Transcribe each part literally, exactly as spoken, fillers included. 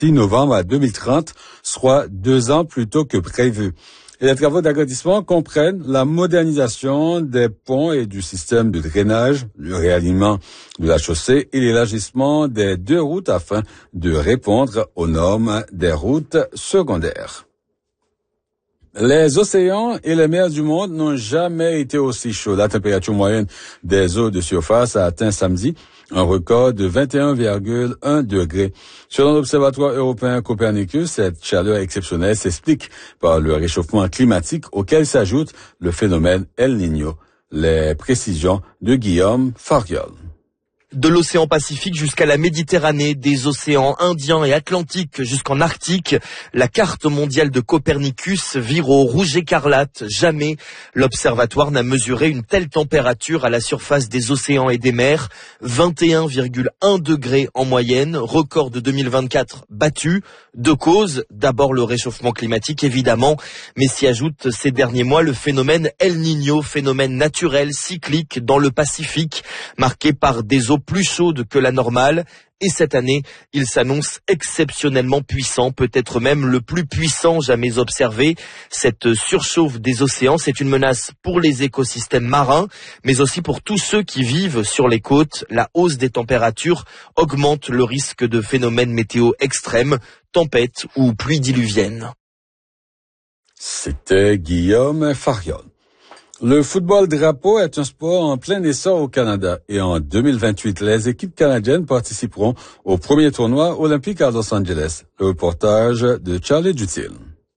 six novembre deux mille trente, soit deux ans plus tôt que prévu. Et les travaux d'agrandissement comprennent la modernisation des ponts et du système de drainage, le réalignement de la chaussée et l'élargissement des deux routes afin de répondre aux normes des routes secondaires. Les océans et les mers du monde n'ont jamais été aussi chauds. La température moyenne des eaux de surface a atteint samedi un record de vingt et un virgule un degrés. Selon l'Observatoire européen Copernicus, cette chaleur exceptionnelle s'explique par le réchauffement climatique auquel s'ajoute le phénomène El Niño. Les précisions de Guillaume Fariol. De l'océan Pacifique jusqu'à la Méditerranée, des océans Indien et Atlantique jusqu'en Arctique, la carte mondiale de Copernicus vire au rouge écarlate. Jamais l'observatoire n'a mesuré une telle température à la surface des océans et des mers. vingt et un virgule un degrés en moyenne, record de deux mille vingt-quatre battu. Deux causes, d'abord le réchauffement climatique évidemment, mais s'y ajoute ces derniers mois le phénomène El Niño, phénomène naturel cyclique dans le Pacifique, marqué par des eaux plus chaude que la normale. Et cette année, il s'annonce exceptionnellement puissant, peut-être même le plus puissant jamais observé. Cette surchauffe des océans, c'est une menace pour les écosystèmes marins, mais aussi pour tous ceux qui vivent sur les côtes. La hausse des températures augmente le risque de phénomènes météo extrêmes, tempêtes ou pluies diluviennes. C'était Guillaume Fariol. Le football drapeau est un sport en plein essor au Canada et en deux mille vingt-huit, les équipes canadiennes participeront au premier tournoi olympique à Los Angeles. Le reportage de Charlie Dutil.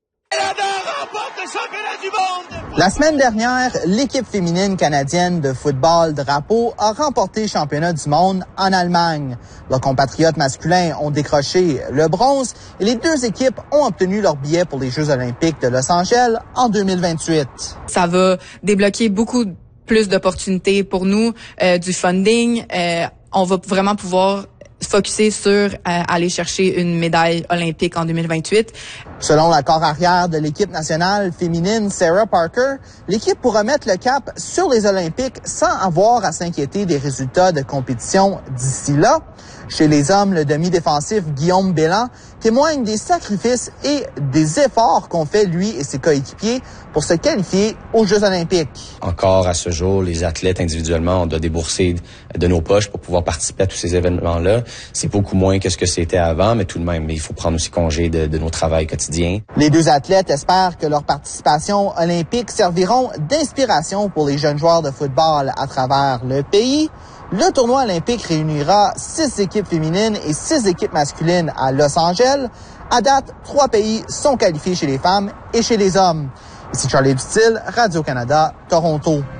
La semaine dernière, l'équipe féminine canadienne de football drapeau a remporté le championnat du monde en Allemagne. Leurs compatriotes masculins ont décroché le bronze et les deux équipes ont obtenu leur billet pour les Jeux olympiques de Los Angeles en deux mille vingt-huit. Ça va débloquer beaucoup plus d'opportunités pour nous, euh, du funding. Euh, on va vraiment pouvoir focuser sur euh, aller chercher une médaille olympique en deux mille vingt-huit. Selon la corps arrière de l'équipe nationale féminine Sarah Parker, l'équipe pourra mettre le cap sur les Olympiques sans avoir à s'inquiéter des résultats de compétition d'ici là. Chez les hommes, le demi-défensif Guillaume Bélan témoigne des sacrifices et des efforts qu'ont fait lui et ses coéquipiers pour se qualifier aux Jeux olympiques. Encore à ce jour, les athlètes individuellement, on doit débourser de nos poches pour pouvoir participer à tous ces événements-là. C'est beaucoup moins que ce que c'était avant, mais tout de même, il faut prendre aussi congé de, de nos travails quotidiens. Les deux athlètes espèrent que leur participation olympique serviront d'inspiration pour les jeunes joueurs de football à travers le pays. Le tournoi olympique réunira six équipes féminines et six équipes masculines à Los Angeles. À date, trois pays sont qualifiés chez les femmes et chez les hommes. Ici Charlie Dutil, Radio-Canada, Toronto.